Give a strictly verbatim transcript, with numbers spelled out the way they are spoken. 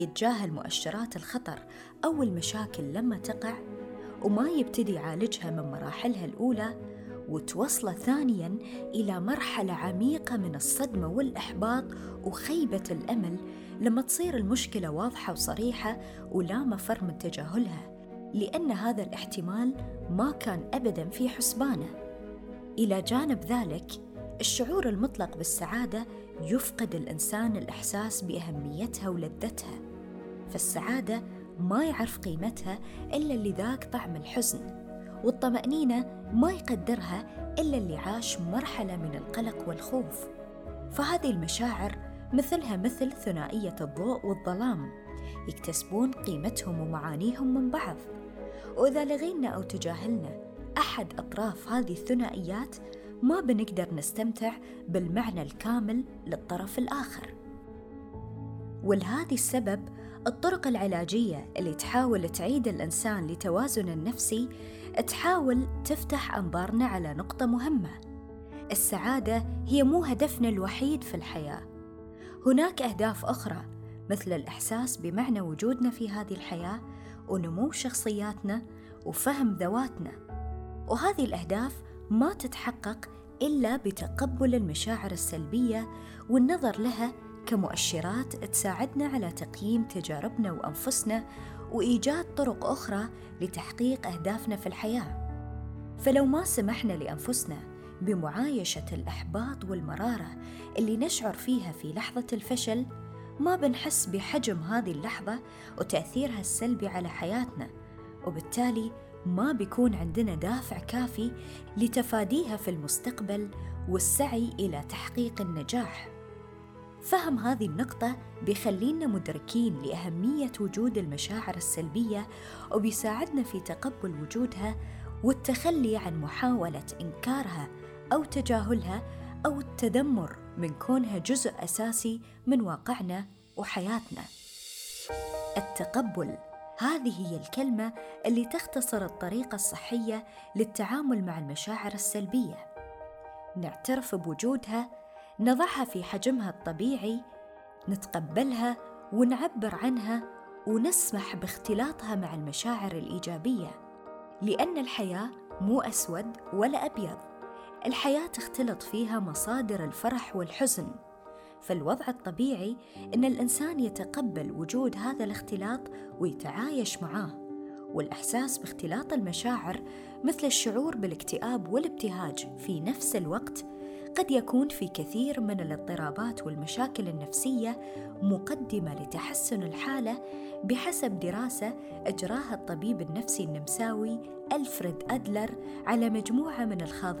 يتجاهل مؤشرات الخطر أو المشاكل لما تقع وما يبتدي يعالجها من مراحلها الأولى، وتوصل ثانياً إلى مرحلة عميقة من الصدمة والإحباط وخيبة الأمل لما تصير المشكلة واضحة وصريحة ولا مفر من تجاهلها، لأن هذا الاحتمال ما كان أبداً في حسبانه. إلى جانب ذلك، الشعور المطلق بالسعادة يفقد الإنسان الإحساس بأهميتها ولذتها، فالسعادة ما يعرف قيمتها إلا اللي ذاق طعم الحزن، والطمأنينة ما يقدرها إلا اللي عاش مرحلة من القلق والخوف. فهذه المشاعر مثلها مثل ثنائية الضوء والظلام، يكتسبون قيمتهم ومعانيهم من بعض، وإذا لغينا أو تجاهلنا أحد أطراف هذه الثنائيات ما بنقدر نستمتع بالمعنى الكامل للطرف الآخر. ولهذا السبب الطرق العلاجية اللي تحاول تعيد الإنسان لتوازن النفسي تحاول تفتح أنظارنا على نقطة مهمة: السعادة هي مو هدفنا الوحيد في الحياة، هناك أهداف أخرى مثل الإحساس بمعنى وجودنا في هذه الحياة ونمو شخصياتنا وفهم ذواتنا، وهذه الأهداف ما تتحقق إلا بتقبل المشاعر السلبية والنظر لها كمؤشرات تساعدنا على تقييم تجاربنا وأنفسنا وإيجاد طرق أخرى لتحقيق أهدافنا في الحياة. فلو ما سمحنا لأنفسنا بمعايشة الإحباط والمرارة اللي نشعر فيها في لحظة الفشل، ما بنحس بحجم هذه اللحظة وتأثيرها السلبي على حياتنا، وبالتالي ما بيكون عندنا دافع كافي لتفاديها في المستقبل والسعي إلى تحقيق النجاح. فهم هذه النقطة بيخلينا مدركين لأهمية وجود المشاعر السلبية، وبيساعدنا في تقبل وجودها والتخلي عن محاولة إنكارها أو تجاهلها أو التذمر من كونها جزء أساسي من واقعنا وحياتنا. التقبل، هذه هي الكلمة اللي تختصر الطريقة الصحية للتعامل مع المشاعر السلبية. نعترف بوجودها، نضعها في حجمها الطبيعي، نتقبلها ونعبر عنها ونسمح باختلاطها مع المشاعر الإيجابية، لأن الحياة مو أسود ولا أبيض، الحياة تختلط فيها مصادر الفرح والحزن. فالوضع الطبيعي إن الإنسان يتقبل وجود هذا الاختلاط ويتعايش معاه، والإحساس باختلاط المشاعر مثل الشعور بالاكتئاب والابتهاج في نفس الوقت قد يكون في كثير من الاضطرابات والمشاكل النفسية مقدمة لتحسن الحالة، بحسب دراسة أجراها الطبيب النفسي النمساوي ألفريد أدلر على مجموعة من الخاضعين